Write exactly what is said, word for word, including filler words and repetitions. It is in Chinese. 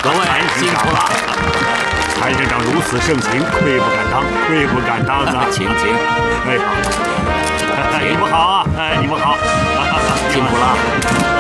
各位辛苦了。 蔡县长如此盛情，愧不敢当，愧不敢当啊！ 请请， 哎好，你们好啊，哎你们好， 辛苦了。